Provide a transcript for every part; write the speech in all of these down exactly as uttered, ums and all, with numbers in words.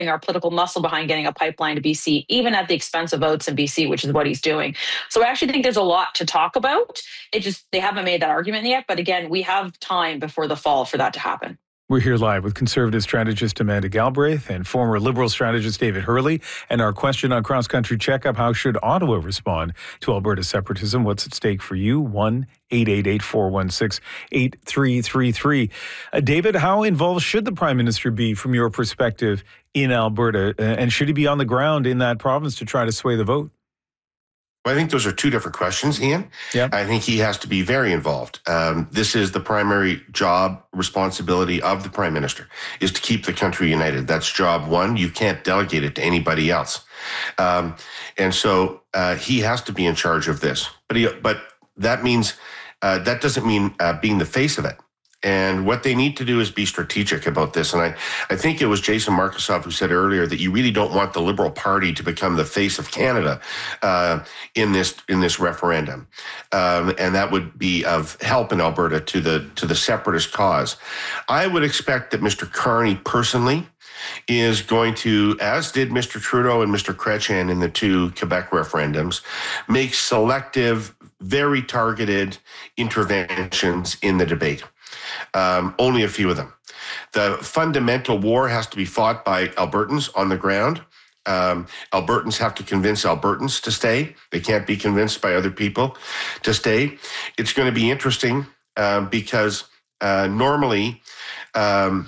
our political muscle behind getting a pipeline to B C, even at the expense of votes in B C, which is what he's doing. So I actually think there's a lot to talk about. It just, they haven't made that argument yet. But again, we have time before the fall for that to happen. We're here live with Conservative strategist Amanda Galbraith and former Liberal strategist David Hurley. And our question on Cross Country Checkup: how should Ottawa respond to Alberta separatism? What's at stake for you? one eight eight eight, four one six, eight three three three. Uh, David, how involved should the Prime Minister be from your perspective in Alberta? Uh, and should he be on the ground in that province to try to sway the vote? Well, I think those are two different questions, Ian. Yeah. I think he has to be very involved. Um, this is the primary job, responsibility of the Prime Minister, is to keep the country united. That's job one. You can't delegate it to anybody else. Um, and so uh, he has to be in charge of this. But he, but that means, uh, that doesn't mean uh, being the face of it. And what they need to do is be strategic about this. And I, I think it was Jason Markusoff who said earlier that you really don't want the Liberal Party to become the face of Canada uh, in this in this referendum, um, and that would be of help in Alberta to the to the separatist cause. I would expect that Mister Carney personally is going to, as did Mister Trudeau and Mister Chrétien in the two Quebec referendums, make selective, very targeted interventions in the debate. Um, only a few of them. The fundamental war has to be fought by Albertans on the ground. Um, Albertans have to convince Albertans to stay. They can't be convinced by other people to stay. It's going to be interesting uh, because uh, normally um,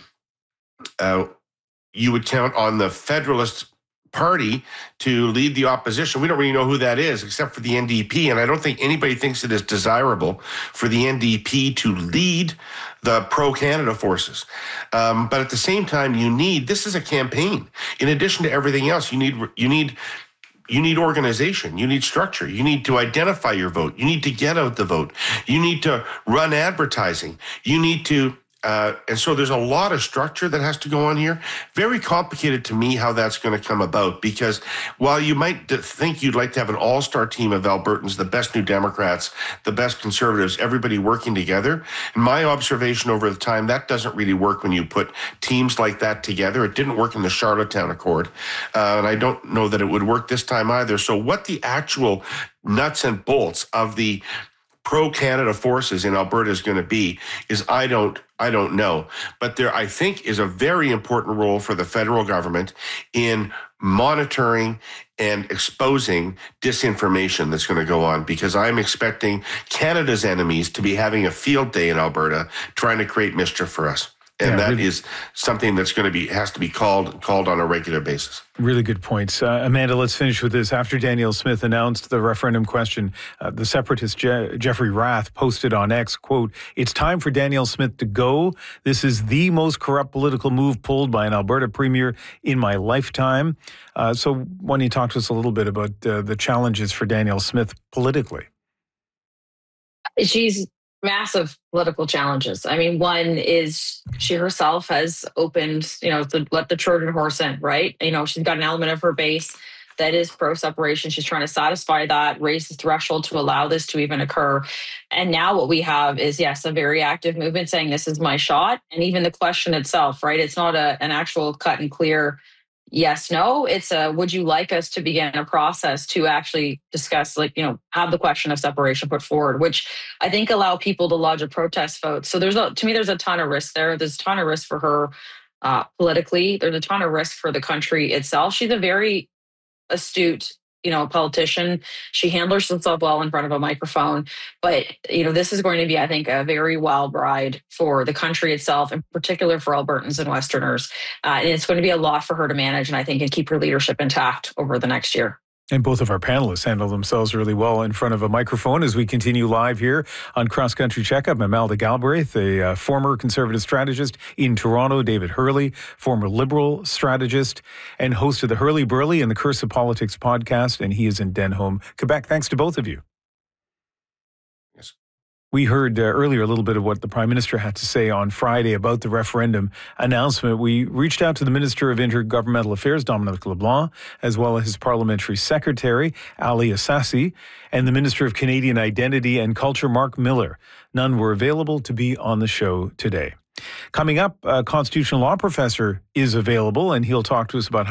uh, you would count on the Federalist Party to lead the opposition. We don't really know who that is except for the N D P, and I don't think anybody thinks it is desirable for the N D P to lead the pro-Canada forces. Um, but at the same time, you need, this is a campaign. In addition to everything else, you need you need You need organization. You need structure. You need to identify your vote. You need to get out the vote. You need to run advertising. You need to Uh, and so there's a lot of structure that has to go on here. Very complicated to me how that's going to come about, because while you might think you'd like to have an all-star team of Albertans, the best New Democrats, the best Conservatives, everybody working together, in my observation over the time, that doesn't really work when you put teams like that together. It didn't work in the Charlottetown Accord, uh, and I don't know that it would work this time either. So what the actual nuts and bolts of the pro-Canada forces in Alberta is going to be is I don't I don't know. But there, I think, is a very important role for the federal government in monitoring and exposing disinformation that's going to go on, because I'm expecting Canada's enemies to be having a field day in Alberta trying to create mischief for us. And yeah, that really is something that's going to be, has to be called called on a regular basis. Really good points. Uh, Amanda, let's finish with this. After Danielle Smith announced the referendum question, uh, the separatist Je- Jeffrey Rath posted on X, quote, "It's time for Danielle Smith to go. This is the most corrupt political move pulled by an Alberta premier in my lifetime." Uh, so why don't you talk to us a little bit about uh, the challenges for Danielle Smith politically? She's massive political challenges. I mean, one is she herself has opened, you know, to let the Trojan horse in, right? You know, she's got an element of her base that is pro-separation. She's trying to satisfy that, raise the threshold to allow this to even occur. And now what we have is, yes, a very active movement saying this is my shot. And even the question itself, right? It's not a, an actual cut and clear yes, no. It's a, would you like us to begin a process to actually discuss, like, you know, have the question of separation put forward, which I think allow people to lodge a protest vote. So there's a, to me, there's a ton of risk there. There's a ton of risk for her uh, politically. There's a ton of risk for the country itself. She's a very astute, you know, politician. She handles herself well in front of a microphone. But, you know, this is going to be, I think, a very wild ride for the country itself, in particular for Albertans and Westerners. Uh, and it's going to be a lot for her to manage, and I think, and keep her leadership intact over the next year. And both of our panelists handle themselves really well in front of a microphone as we continue live here on Cross Country Checkup. Amanda Galbraith, a uh, former Conservative strategist in Toronto, David Hurley, former Liberal strategist and host of the Hurley Burley and the Curse of Politics podcast, and he is in Denholm, Quebec. Thanks to both of you. Yes. We heard uh, earlier a little bit of what the Prime Minister had to say on Friday about the referendum announcement. We reached out to the Minister of Intergovernmental Affairs, Dominic LeBlanc, as well as his Parliamentary Secretary, Ali Assassi, and the Minister of Canadian Identity and Culture, Mark Miller. None were available to be on the show today. Coming up, a constitutional law professor is available, and he'll talk to us about how